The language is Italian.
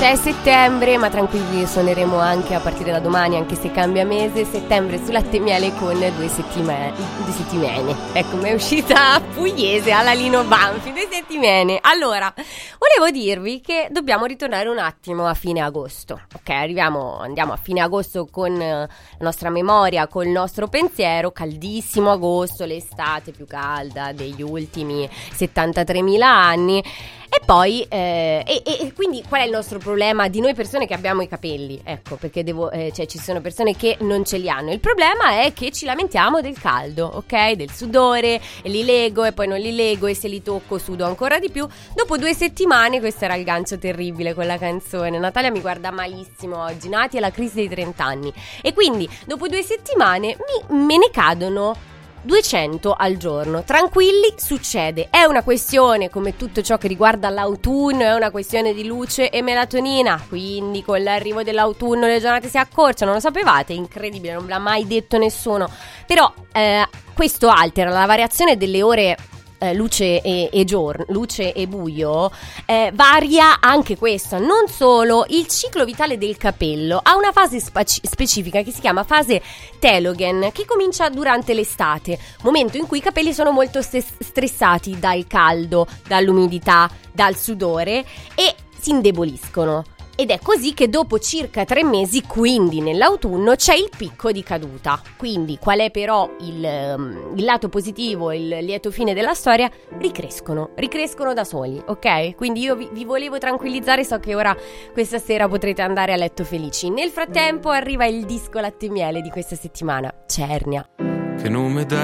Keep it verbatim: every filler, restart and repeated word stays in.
C'è settembre, ma tranquilli, suoneremo anche a partire da domani, anche se cambia mese. Settembre su Latte e Miele con due settimane. Due settimane. Ecco, mi è uscita pugliese alla Lino Banfi. Due settimane. Allora, volevo dirvi che dobbiamo ritornare un attimo a fine agosto. Ok, arriviamo, andiamo a fine agosto con la nostra memoria, col nostro pensiero. Caldissimo agosto, l'estate più calda degli ultimi settantatremila anni. E poi, eh, e, e quindi qual è il nostro problema di noi persone che abbiamo i capelli? Ecco, perché devo, eh, cioè ci sono persone che non ce li hanno. Il problema è che ci lamentiamo del caldo, ok? Del sudore, e li lego e poi non li lego, e se li tocco sudo ancora di più. Dopo due settimane, questo era il gancio terribile con la canzone, Natalia mi guarda malissimo oggi, Nati è la crisi dei trenta anni. E quindi dopo due settimane mi, me ne cadono duecento al giorno. Tranquilli, succede. È una questione, come tutto ciò che riguarda l'autunno, è una questione di luce e melatonina. Quindi con l'arrivo dell'autunno le giornate si accorciano. Lo sapevate? Incredibile, non ve l'ha mai detto nessuno. Però eh, questo altera la variazione delle ore eh, luce e, e giorno, luce e buio, eh, varia anche questo. Non solo, il ciclo vitale del capello ha una fase spaci- specifica che si chiama fase telogen, che comincia durante l'estate, momento in cui i capelli sono molto st- stressati dal caldo, dall'umidità, dal sudore e si indeboliscono. Ed è così che dopo circa tre mesi, quindi nell'autunno, c'è il picco di caduta. Quindi qual è però il, il lato positivo, il lieto fine della storia? Ricrescono, ricrescono da soli, ok? Quindi io vi, vi volevo tranquillizzare, so che ora questa sera potrete andare a letto felici. Nel frattempo arriva il disco Latte e Miele di questa settimana, Cernia. Che nome dai